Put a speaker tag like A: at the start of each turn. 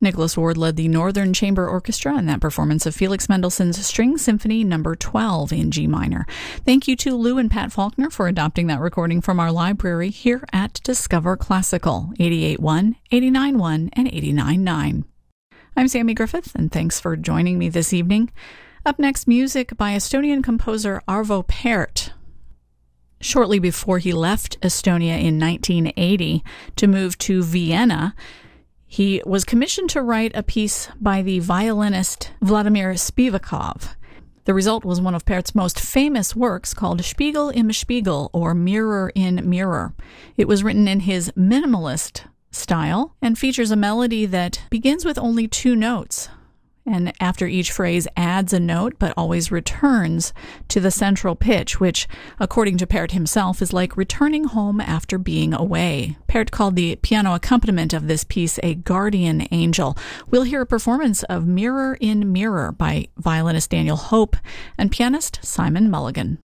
A: Nicholas Ward led the Northern Chamber Orchestra in that performance of Felix Mendelssohn's String Symphony No. 12 in G minor. Thank you to Lou and Pat Faulkner for adopting that recording from our library here at Discover Classical, 88.1, 89.1, and 89.9. I'm Sammy Griffith, and thanks for joining me this evening. Up next, music by Estonian composer Arvo Pärt. Shortly before he left Estonia in 1980 to move to Vienna, he was commissioned to write a piece by the violinist Vladimir Spivakov. The result was one of Pärt's most famous works called Spiegel im Spiegel, or Mirror in Mirror. It was written in his minimalist style and features a melody that begins with only 2 notes, and after each phrase adds a note but always returns to the central pitch, which, according to Pärt himself, is like returning home after being away. Pärt called the piano accompaniment of this piece a guardian angel. We'll hear a performance of Mirror in Mirror by violinist Daniel Hope and pianist Simon Mulligan.